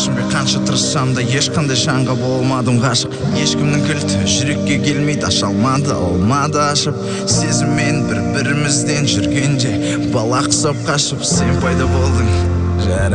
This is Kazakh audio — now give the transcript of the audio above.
шынбек қанша тырыссам да ешқандай жанға болмадым ғашық. Ешкімнің кілті жүрекке келмейді, аша алмады, алмады ашып. Сезіммен бір-бірімізден жүргенде бала құсап қашып, сен пайда болдың.